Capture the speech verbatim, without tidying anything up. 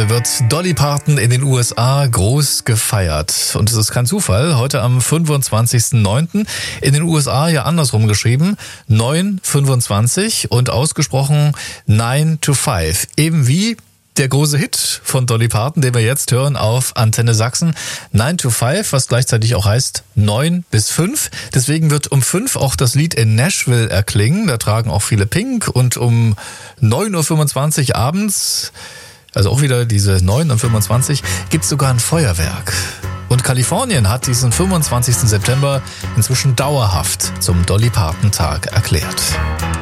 Wird Dolly Parton in den U S A groß gefeiert. Und es ist kein Zufall, heute am fünfundzwanzigsten neunten in den U S A ja andersrum geschrieben, neun fünfundzwanzig und ausgesprochen nine to five. Eben wie der große Hit von Dolly Parton, den wir jetzt hören auf Antenne Sachsen, nine to five, was gleichzeitig auch heißt neun bis fünf. Deswegen wird um fünf auch das Lied in Nashville erklingen. Da tragen auch viele Pink und um neun Uhr fünfundzwanzig abends, also auch wieder diese neun und fünfundzwanzig, gibt's sogar ein Feuerwerk. Und Kalifornien hat diesen fünfundzwanzigsten September inzwischen dauerhaft zum Dolly Parton Tag erklärt.